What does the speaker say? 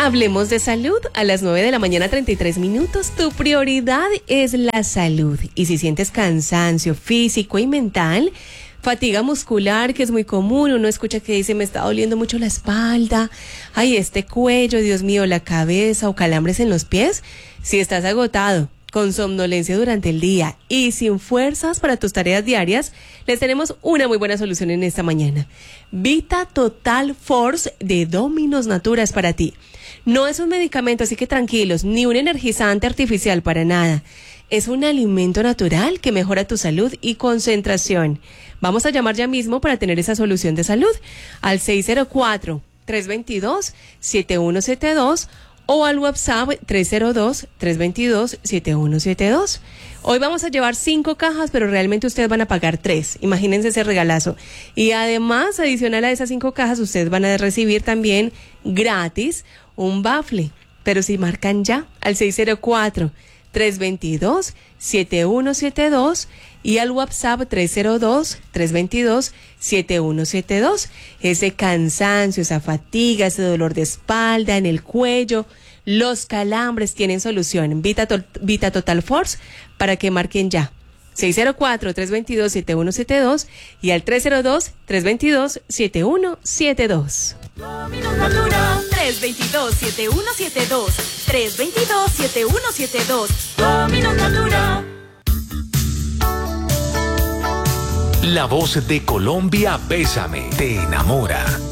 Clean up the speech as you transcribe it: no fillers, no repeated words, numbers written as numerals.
Hablemos de salud a las 9 de la mañana, 33 minutos. Tu prioridad es la salud. Y si sientes cansancio físico y mental, fatiga muscular, que es muy común, uno escucha que dice, me está doliendo mucho la espalda, ay, este cuello, Dios mío, la cabeza o calambres en los pies. Si estás agotado, con somnolencia durante el día y sin fuerzas para tus tareas diarias, les tenemos una muy buena solución en esta mañana. Vita Total Force de Dominos Natura es para ti. No es un medicamento, así que tranquilos, ni un energizante artificial para nada. Es un alimento natural que mejora tu salud y concentración. Vamos a llamar ya mismo para tener esa solución de salud al 604-322-7172 o al WhatsApp 302-322-7172. Hoy vamos a llevar 5 cajas, pero realmente ustedes van a pagar 3. Imagínense ese regalazo. Y además, adicional a esas 5 cajas, ustedes van a recibir también gratis un bafle. Pero si marcan ya al 604-322-7172 y al WhatsApp 302-322-7172. Ese cansancio, esa fatiga, ese dolor de espalda, en el cuello, los calambres tienen solución. Vita Total Force para que marquen ya. 604-322-7172 y al 302-322-7172. Dominos Natura 322-7172 322-7172 Dominos Natura. La voz de Colombia, Bésame, te enamora.